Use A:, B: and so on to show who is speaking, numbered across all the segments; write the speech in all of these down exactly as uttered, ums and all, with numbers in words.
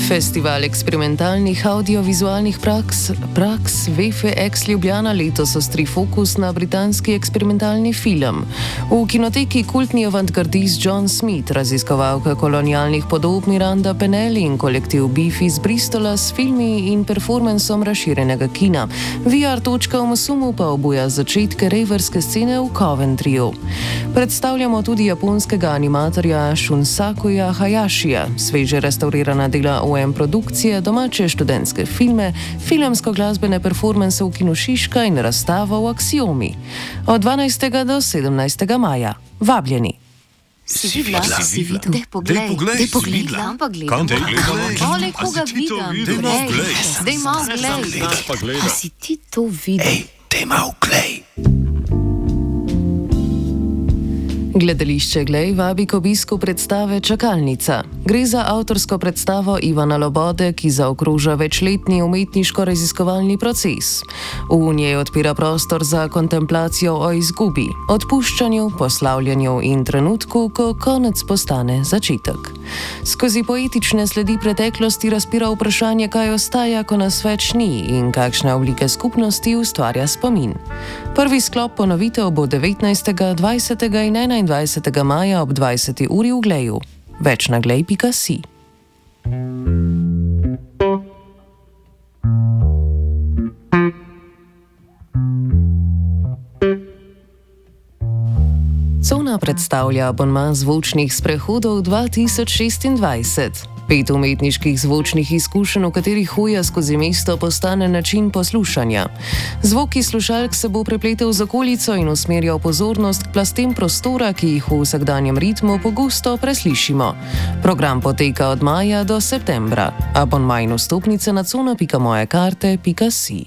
A: Festival eksperimentalnih audiovizualnih praks, praks V F X Ljubljana letos ostri fokus na britanski eksperimentalni film. V kinoteki kultni avantgardist John Smith, raziskovalka kolonialnih podob Miranda Penelli in kolektiv Beef iz Bristola s filmi in performansom razširjenega kina. V R točka v Masumu pa obuja začetke rejverske scene v Coventryju. Predstavljamo tudi japonskega animatorja Shunsakuja Hayashija, sveže restaurirana dela O M produkcije, domače študentske filme, filmsko-glasbene performanse v Kinu Šiška in razstavo v Aksiomi. Od dvanajstega do sedemnajstega maja. Vabljeni!
B: Si videla? Si videla?
C: Dej poglej, dej poglej, kam pa gledam?
B: Kam te gledam?
C: Ole, koga vidim?
B: Dej malo glej.
C: Dej malo glej. A si ti to videl?
B: Ej, dej malo glej.
A: Gledališče Glej vabi k obisku predstave Čakalnica. Gre za avtorsko predstavo Ivana Lobode, ki zaokroža večletni umetniško-raziskovalni proces. V njej odpira prostor za kontemplacijo o izgubi, odpuščanju, poslavljanju in trenutku, ko konec postane začetek. Skozi poetične sledi preteklosti razpira vprašanje, kaj ostaja, ko nas več ni in kakšne oblike skupnosti ustvarja spomin. Prvi sklop ponovitev bo devetnajstega, dvajsetega in enaindvajsetega maja ob dvajseti uri v Gleju. Več na glej pika si. Cona predstavlja abonma zvočnih sprehodov dva tisoč šestindvajset. Pet umetniških zvočnih izkušenj, v katerih hoja skozi mesto postane način poslušanja. Zvok iz slušalk se bo prepletel z okolico in usmerjal pozornost k plastem prostora, ki jih v vsakdanjem ritmu pogosto preslišimo. Program poteka od maja do septembra. Abonma in vstopnice na cona pika moje karte pika si.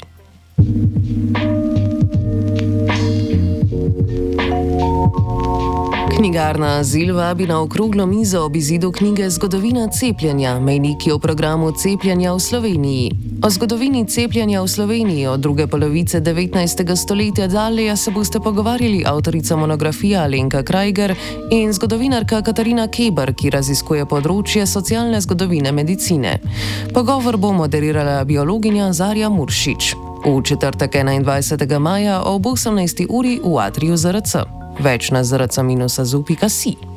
A: Knjigarna Azil vabi na okroglo mizo ob izidu knjige Zgodovina cepljenja, mejniki o programu cepljenja v Sloveniji. O zgodovini cepljenja v Sloveniji od druge polovice devetnajstega stoletja dalje se boste pogovarjali avtorica monografije Alenka Krajger in zgodovinarka Katarina Keber, ki raziskuje področje socialne zgodovine medicine. Pogovor bo moderirala biologinja Zarja Muršič. V četrtek enaindvajsetega maja ob osemnajsti uri v atriju Z R C. Več na zrc dash azu pika si.